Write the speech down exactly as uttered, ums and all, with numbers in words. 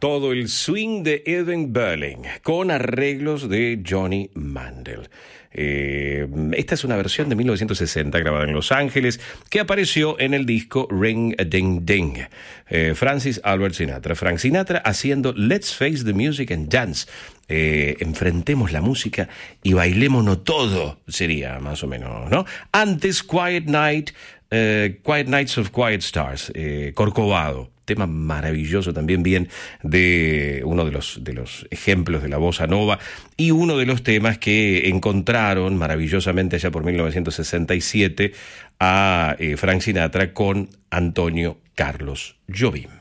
todo el swing de Irving Berlin, con arreglos de Johnny Mandel. Eh, esta es una versión de mil novecientos sesenta grabada en Los Ángeles que apareció en el disco Ring a Ding Ding. Eh, Francis Albert Sinatra. Frank Sinatra haciendo Let's Face the Music and Dance. Eh, enfrentemos la música y bailémonos todo, sería más o menos, ¿no? Antes, Quiet Night, eh, Quiet Nights of Quiet Stars, eh, Corcovado. Tema maravilloso también, bien de uno de los, de los ejemplos de la bossa nova y uno de los temas que encontraron maravillosamente allá por mil novecientos sesenta y siete a eh, Frank Sinatra con Antonio Carlos Jobim.